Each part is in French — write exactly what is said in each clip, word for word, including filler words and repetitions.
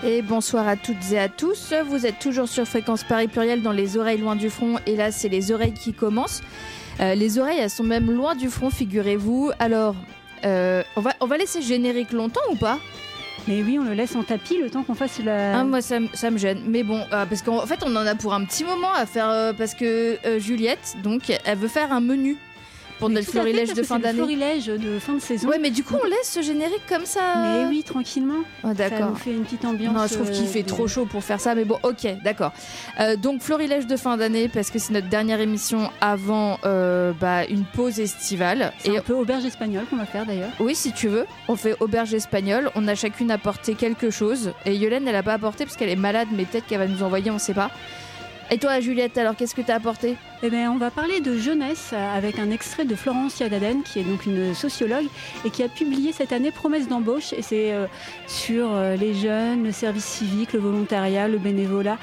Et bonsoir à toutes et à tous, vous êtes toujours sur Fréquence Paris Pluriel dans les oreilles loin du front, et là c'est les oreilles qui commencent. Euh, les oreilles elles sont même loin du front, figurez-vous. Alors, euh, on, va, on va laisser le générique longtemps ou pas ? Mais oui, on le laisse en tapis le temps qu'on fasse la... Ah, moi ça, m- ça me gêne, mais bon, euh, parce qu'en fait on en a pour un petit moment à faire, euh, parce que euh, Juliette, donc, elle veut faire un menu pour Mais notre tout à fait, florilège parce de que fin c'est le d'année. florilège de fin de saison. Ouais, mais du coup on laisse ce générique comme ça. Mais oui, tranquillement. Oh, Ça d'accord. nous fait une petite ambiance. Non, je trouve qu'il euh, fait de- trop chaud pour faire ça, mais bon, ok, d'accord. Euh, donc, florilège de fin d'année, parce que c'est notre dernière émission avant euh, bah, une pause estivale. C'est Et un peu auberge espagnole qu'on va faire d'ailleurs. oui, si tu veux, on fait auberge espagnole. On a chacune apporté quelque chose. Et Yolène, elle a pas apporté parce qu'elle est malade, mais peut-être qu'elle va nous envoyer, on sait pas. Et toi, Juliette, alors qu'est-ce que t'as apporté ? Eh bien, on va parler de jeunesse euh, avec un extrait de Florence Yadaden, qui est donc une sociologue et qui a publié cette année Promesse d'embauche. Et c'est euh, sur euh, les jeunes, le service civique, le volontariat, le bénévolat,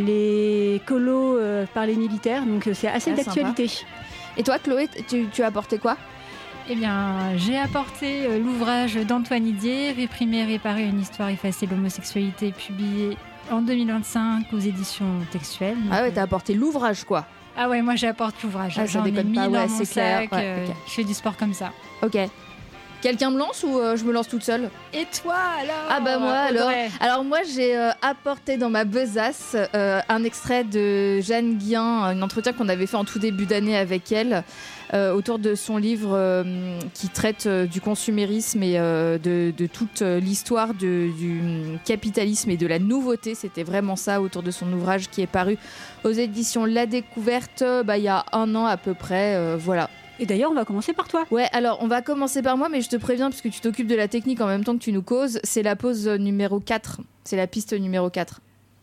les colos euh, par les militaires. Donc euh, c'est assez Ah, d'actualité. Et toi, Chloé, tu, tu as apporté quoi ? Eh bien, j'ai apporté euh, l'ouvrage d'Antoine Didier, Réprimer, réparer une histoire effacée de l'homosexualité, publié en deux mille vingt-cinq aux éditions textuelles. Donc, Ah ouais, euh, t'as apporté l'ouvrage, quoi. ah ouais, moi j'apporte l'ouvrage. Ah, ça J'en ai déconne mis pas, dans ouais, mon c'est clair, sac. ouais, euh, ok. Je fais du sport comme ça. Ok. Quelqu'un me lance ou euh, je me lance toute seule ? Et toi alors Ah bah moi alors, Audrey alors moi j'ai euh, apporté dans ma besace euh, un extrait de Jeanne Guillain, un entretien qu'on avait fait en tout début d'année avec elle euh, autour de son livre euh, qui traite euh, du consumérisme et euh, de, de toute euh, l'histoire de, du capitalisme et de la nouveauté. C'était vraiment ça autour de son ouvrage qui est paru aux éditions La Découverte euh, bah, il y a un an à peu près, euh, voilà. Et d'ailleurs, on va commencer par toi. Ouais, alors on va commencer par moi, mais je te préviens, parce que tu t'occupes de la technique en même temps que tu nous causes, c'est la pause numéro quatre. C'est la piste numéro quatre.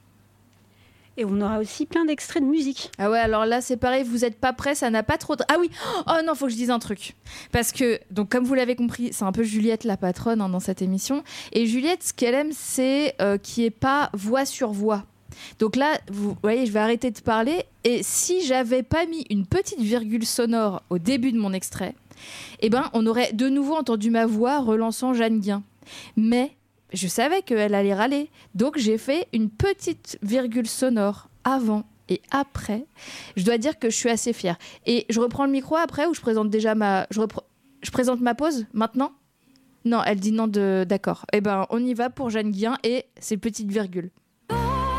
Et on aura aussi plein d'extraits de musique. Ah ouais, alors là c'est pareil, vous êtes pas prêts, ça n'a pas trop de... Ah oui, oh non, faut que je dise un truc. Parce que, donc comme vous l'avez compris, c'est un peu Juliette la patronne hein, dans cette émission. Et Juliette, ce qu'elle aime, c'est euh, qu'il n'y ait pas voix sur voix. Donc là, vous voyez, je vais arrêter de parler. Et si j'avais pas mis une petite virgule sonore au début de mon extrait, eh ben, on aurait de nouveau entendu ma voix relançant Jeanne Guillain. Mais je savais qu'elle allait râler. Donc j'ai fait une petite virgule sonore avant et après. Je dois dire que je suis assez fière. Et je reprends le micro après ou je présente déjà ma... Je, repre... je présente ma pause maintenant ? Non, elle dit non de... D'accord. Eh ben, on y va pour Jeanne Guillain et ses petites virgules.